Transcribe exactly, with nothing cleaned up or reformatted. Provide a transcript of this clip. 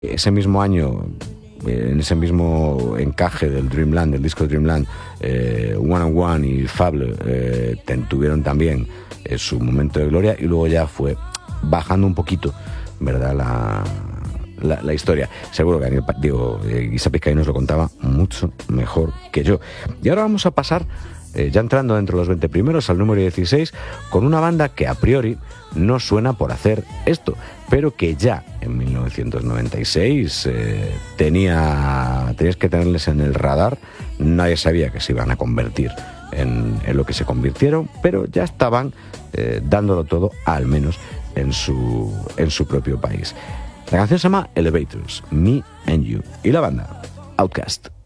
Ese mismo año, en ese mismo encaje del Dreamland, del disco Dreamland, eh, One on One y Fable eh, ten, tuvieron también eh, su momento de gloria, y luego ya fue bajando un poquito, ¿verdad?, la, la, la historia. Seguro que Daniel, digo, eh, Guisa Pizcaí nos lo contaba mucho mejor que yo. Y ahora vamos a pasar, eh, ya entrando dentro de los veinte primeros, al número dieciséis, con una banda que a priori no suena por hacer esto, pero que ya en mil novecientos noventa y seis eh, tenía, tenías que tenerles en el radar. Nadie sabía que se iban a convertir en, en lo que se convirtieron, pero ya estaban eh, dándolo todo, al menos en su, en su propio país. La canción se llama Elevators, Me and You, y la banda, Outkast.